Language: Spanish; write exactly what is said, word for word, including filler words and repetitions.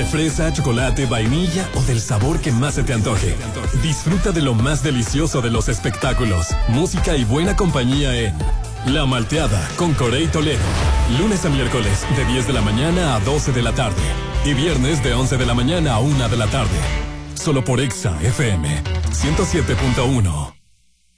fresa, chocolate, vainilla o del sabor que más se te antoje. Disfruta de lo más delicioso de los espectáculos, música y buena compañía en La Malteada con Corey Toledo. Lunes a miércoles de diez de la mañana a doce de la tarde. Y viernes de once de la mañana a una de la tarde. Solo por Exa F M ciento siete punto uno.